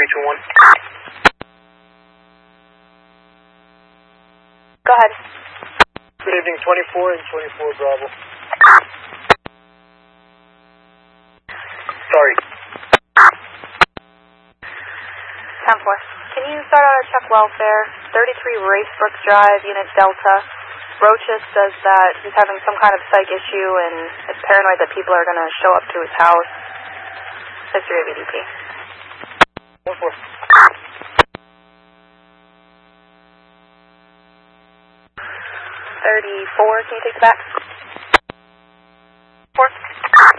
321. Go ahead. Good evening, 24 and 24 Bravo. Sorry. 10-4. Can you start out our check welfare? 33 Racebrook Drive, Unit Delta. Roaches says that he's having some kind of psych issue and is paranoid that people are going to show up to his house. History of EDP. 1-4. 34, can you take it back?